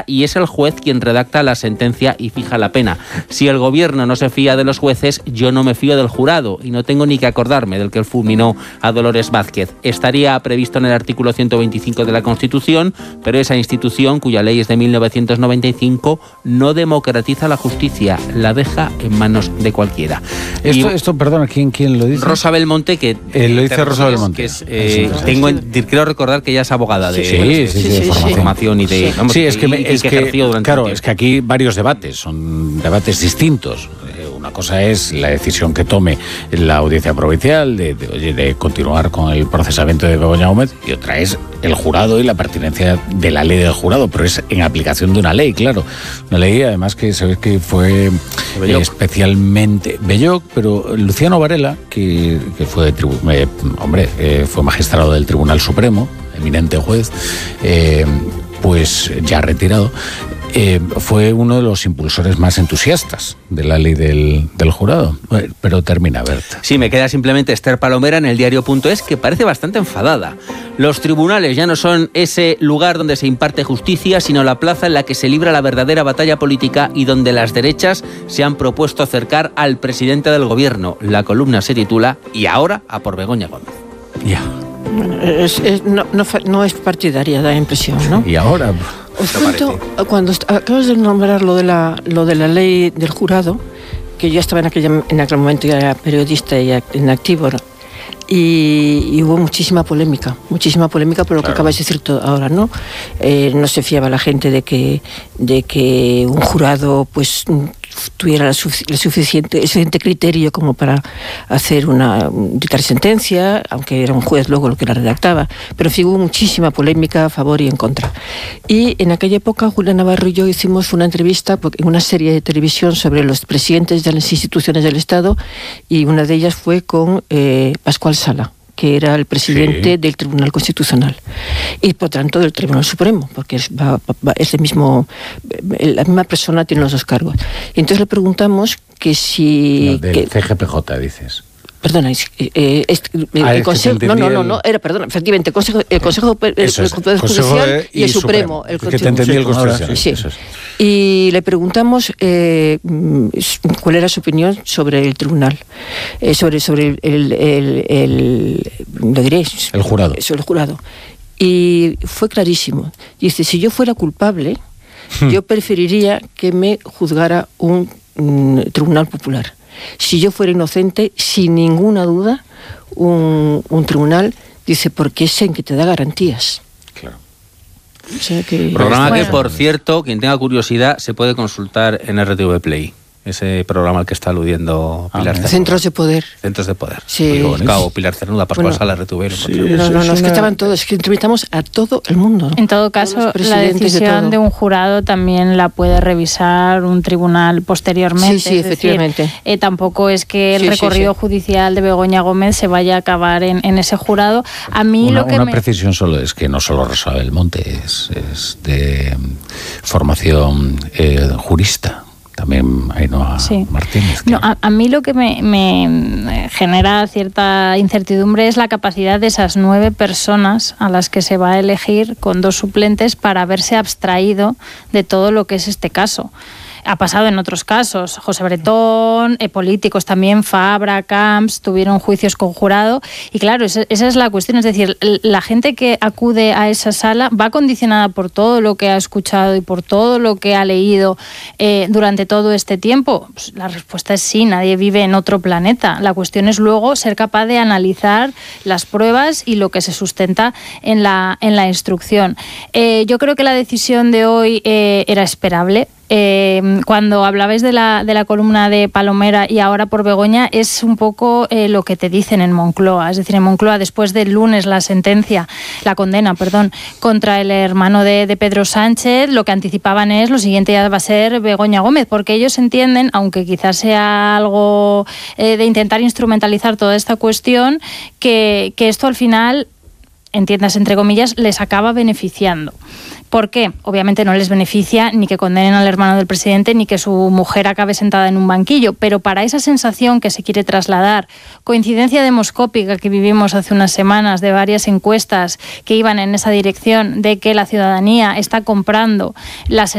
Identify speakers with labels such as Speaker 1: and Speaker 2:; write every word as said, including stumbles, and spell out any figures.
Speaker 1: y es el juez quien redacta la sentencia y fija la pena. Si el gobierno no se fía de los jueces, yo no me fío del jurado y no tengo ni que acordarme del que fulminó a Dolores Vázquez. Estaría previsto en el artículo ciento veinticinco de la Constitución, pero esa institución, cuya ley es de mil novecientos noventa y cinco, no democratiza la justicia, la deja en manos de cualquiera.
Speaker 2: Esto, y, esto perdona, ¿quién, ¿quién lo dice?
Speaker 1: Rosa Belmonte, que...
Speaker 2: Eh, lo dice Rosa Belmonte.
Speaker 1: Que es, eh, sí, tengo, quiero recordar que ella es abogada de,
Speaker 2: sí, sí, sí, sí,
Speaker 1: de
Speaker 2: sí,
Speaker 1: formación sí. y de...
Speaker 2: Vamos, sí, es que, me,
Speaker 1: y,
Speaker 2: es
Speaker 1: que,
Speaker 2: que
Speaker 1: ejerció durante
Speaker 2: claro, es que aquí varios debates, son debates distintos. Una cosa es la decisión que tome la audiencia provincial de, de, de continuar con el procesamiento de Begoña Gómez, y otra es el jurado y la pertinencia de la ley del jurado, pero es en aplicación de una ley, claro. Una ley además que sabes que fue Belloc. especialmente Belloc, pero Luciano Varela, que, que fue, tribu, eh, hombre, eh, fue magistrado del Tribunal Supremo, eminente juez, eh, pues ya retirado, Eh, fue uno de los impulsores más entusiastas de la ley del, del jurado. Pero termina, Berta.
Speaker 1: Sí, me queda simplemente Esther Palomera en el diario punto es, que parece bastante enfadada. Los tribunales ya no son ese lugar donde se imparte justicia, sino la plaza en la que se libra la verdadera batalla política y donde las derechas se han propuesto acercar al presidente del gobierno. La columna se titula "Y ahora a por Begoña Gómez".
Speaker 2: Ya.
Speaker 3: Bueno, es, es, no, no, no es partidaria, da impresión, ¿no?
Speaker 2: Y ahora...
Speaker 3: Os cuento, cuando acabas de nombrar lo de la lo de la ley del jurado, que yo estaba en aquel, en aquel momento, ya era periodista y en activo, ¿no? Y, y hubo muchísima polémica, muchísima polémica por lo claro. que acabas de decir todo ahora, ¿no? Eh, no se fiaba la gente de que de que un jurado pues tuviera la sufic- el suficiente, el suficiente criterio como para hacer una dictar sentencia, aunque era un juez luego lo que la redactaba, pero sí hubo muchísima polémica a favor y en contra. Y en aquella época Julia Navarro y yo hicimos una entrevista en una serie de televisión sobre los presidentes de las instituciones del Estado, y una de ellas fue con eh, Pascual Sala, que era el presidente sí. del Tribunal Constitucional y por tanto del Tribunal Supremo, porque es, va, va, es el mismo, la misma persona tiene los dos cargos. Y entonces le preguntamos que si...
Speaker 2: No, del
Speaker 3: que,
Speaker 2: C G P J, dices.
Speaker 3: Perdona, es, eh, es, el,
Speaker 2: ah,
Speaker 3: el Consejo... No, no, no,
Speaker 2: el...
Speaker 3: no, era, perdón, efectivamente, el Consejo, el Consejo el, el,
Speaker 2: es,
Speaker 3: el Poder Judicial y, y el Supremo.
Speaker 2: El
Speaker 3: el
Speaker 2: que te entendí el Constitucional.
Speaker 3: Sí. Eso es. Y le preguntamos eh, cuál era su opinión sobre el tribunal, eh, sobre, sobre el, el, el, el... lo diréis.
Speaker 2: El jurado.
Speaker 3: Sobre el jurado. Y fue clarísimo. Dice, si yo fuera culpable, hmm. yo preferiría que me juzgara un, un tribunal popular. Si yo fuera inocente, sin ninguna duda, un, un tribunal, dice, porque es en que te da garantías.
Speaker 2: Claro.
Speaker 3: O sea que...
Speaker 1: Programa
Speaker 3: bueno.
Speaker 1: que, por cierto, quien tenga curiosidad, se puede consultar en R T V Play. Ese programa al que está aludiendo Pilar ah, Cernuda.
Speaker 3: Centros de poder.
Speaker 1: Centros de poder.
Speaker 3: Sí.
Speaker 1: Buscado Pilar Cernuda, Pascual bueno, Sala, R T V.
Speaker 3: Sí, no, no, no, es que estaban todos, es que entrevistamos a todo el mundo, ¿no?
Speaker 4: En todo caso, la decisión de, de un jurado también la puede revisar un tribunal posteriormente.
Speaker 3: Sí, sí,
Speaker 4: es
Speaker 3: efectivamente.
Speaker 4: Decir, eh, tampoco es que el
Speaker 3: sí,
Speaker 4: recorrido
Speaker 3: sí, sí.
Speaker 4: judicial de Begoña Gómez se vaya a acabar en, en ese jurado. A mí
Speaker 2: una,
Speaker 4: lo que
Speaker 2: una
Speaker 4: me...
Speaker 2: precisión solo es que no solo Rosa Belmonte es, es de formación eh, jurista. También Ainhoa sí. Martínez.
Speaker 4: No, a, a mí lo que me, me genera cierta incertidumbre es la capacidad de esas nueve personas a las que se va a elegir con dos suplentes para haberse abstraído de todo lo que es este caso. Ha pasado en otros casos. José Bretón, eh, políticos también, Fabra, Camps, tuvieron juicios con jurado. Y claro, esa, esa es la cuestión. Es decir, la gente que acude a esa sala va condicionada por todo lo que ha escuchado y por todo lo que ha leído eh, durante todo este tiempo. Pues la respuesta es sí, nadie vive en otro planeta. La cuestión es luego ser capaz de analizar las pruebas y lo que se sustenta en la, en la instrucción. Eh, yo creo que la decisión de hoy eh, era esperable. Eh, cuando hablabais de la, de la columna de Palomera y ahora por Begoña, es un poco eh, lo que te dicen en Moncloa. Es decir, en Moncloa, después del lunes la sentencia, la condena, perdón, contra el hermano de, de Pedro Sánchez, lo que anticipaban es lo siguiente ya va a ser Begoña Gómez, porque ellos entienden, aunque quizás sea algo eh, de intentar instrumentalizar toda esta cuestión, que, que esto al final, entiendas entre comillas, les acaba beneficiando. ¿Por qué? Obviamente no les beneficia ni que condenen al hermano del presidente ni que su mujer acabe sentada en un banquillo, pero para esa sensación que se quiere trasladar, coincidencia demoscópica que vivimos hace unas semanas de varias encuestas que iban en esa dirección de que la ciudadanía está comprando las